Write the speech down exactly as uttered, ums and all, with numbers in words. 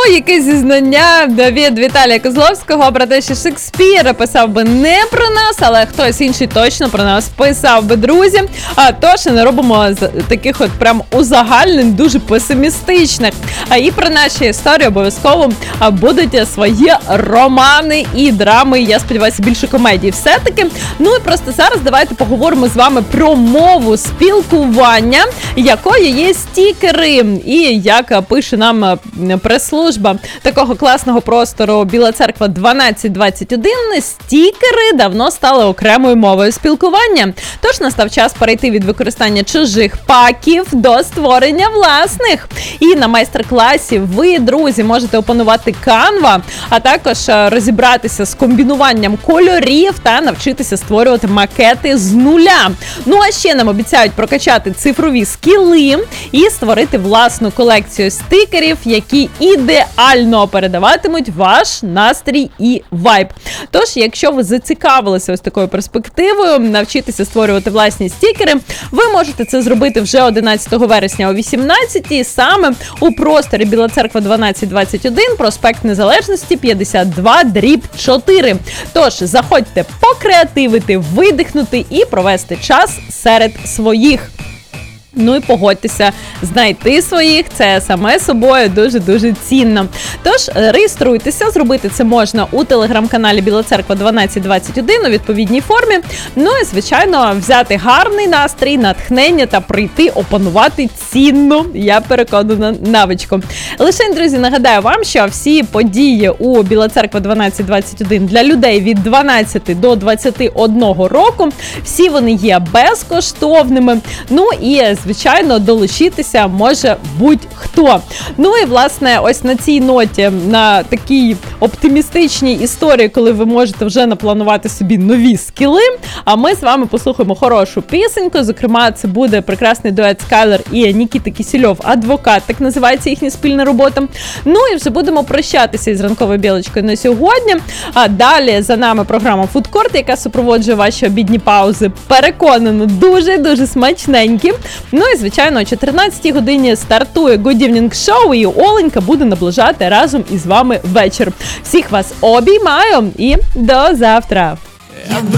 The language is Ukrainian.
яке зізнання від Віталія Козловського про те, що Шекспір писав би не про нас, але хтось інший точно про нас писав би, друзі. А тож не робимо з таких от прям узагальнень дуже песимістичних. А і про наші історії обов'язково будуть свої романи і драми. Я сподіваюся, більше комедії все-таки. Ну і просто зараз давайте поговоримо з вами про мову спілкування, якою є стікери. І як пише нам прес-служба такого класного простору Біла Церква дванадцять двадцять один, стікери давно стали окремою мовою спілкування. Тож настав час перейти від використання чужих паків до створення власних. І на майстер-класі ви, друзі, можете опанувати Canva, а також розібратися з комбінуванням кольорів та навчитися створювати макети з нуля. Ну а ще нам обіцяють прокачати цифрові скіли і створити власну колекцію стикерів, які ідеально передаватимуть ваш настрій і вайб. Тож, якщо ви зацікавилися ось такою перспективою, навчитися створювати власні стікери, ви можете це зробити вже одинадцятого вересня о вісімнадцятій, саме у просторі Біла Церква дванадцять двадцять один, проспект Незалежності п'ятдесят два дріб чотири. Тож, заходьте покреативити, видихнути і провести час серед своїх. Ну і погодьтеся, знайти своїх – це саме собою дуже-дуже цінно. Тож, реєструйтеся, зробити це можна у телеграм-каналі Біла Церква дванадцять двадцять один у відповідній формі. Ну і, звичайно, взяти гарний настрій, натхнення та прийти опанувати цінну, я переконана, навичку. Лише, друзі, нагадаю вам, що всі події у Біла Церква дванадцять двадцять один для людей від дванадцяти до двадцяти одного року, всі вони є безкоштовними. Ну і, звичайно, долучитися може будь-хто. Ну і, власне, ось на цій ноті, на такій оптимістичній історії, коли ви можете вже напланувати собі нові скіли, а ми з вами послухаємо хорошу пісеньку. Зокрема, це буде прекрасний дует Скайлер і Нікіта Кісельов, «Адвокат», так називається їхня спільна робота. Ну і вже будемо прощатися із ранковою білочкою на сьогодні. А далі за нами програма «Фудкорт», яка супроводжує ваші обідні паузи. Переконано, дуже-дуже смачненькі. Ну і, звичайно, о чотирнадцятій годині стартує Good Evening Show, і Оленька буде наближати разом із вами вечір. Всіх вас обіймаю і до завтра!